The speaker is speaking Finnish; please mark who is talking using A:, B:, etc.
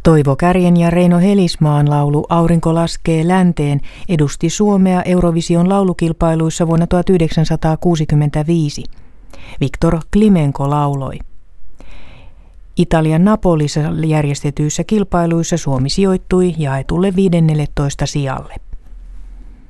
A: Toivo Kärjen ja Reino Helismaan laulu Aurinko laskee länteen edusti Suomea Eurovision laulukilpailuissa vuonna 1965. Victor Klimenko lauloi. Italian Napolissa järjestetyissä kilpailuissa Suomi sijoittui jaetulle 15. sijalle.